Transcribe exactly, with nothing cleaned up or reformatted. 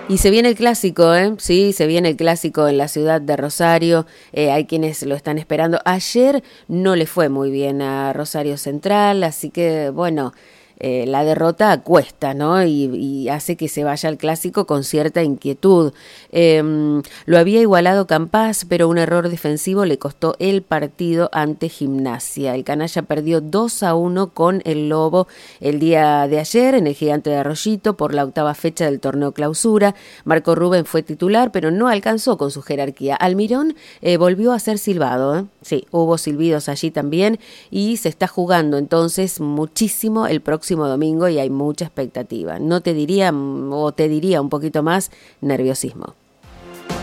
Y se viene el clásico, ¿eh? Sí, se viene el clásico en la ciudad de Rosario. Eh, hay quienes lo están esperando. Ayer no le fue muy bien a Rosario Central, así que, bueno, eh, la derrota cuesta, ¿no? Y, y hace que se vaya al clásico con cierta inquietud. Eh, lo había igualado Campas, pero un error defensivo le costó el partido ante Gimnasia. El canalla perdió dos a uno con el Lobo el día de ayer en el Gigante de Arroyito por la octava fecha del torneo clausura. Marco Rubén fue titular, pero no alcanzó con su jerarquía. Almirón eh, volvió a ser silbado, ¿eh? Sí, hubo silbidos allí también y se está jugando entonces muchísimo el próximo domingo y hay mucha expectativa. No te diría, o te diría un poquito más, nerviosismo.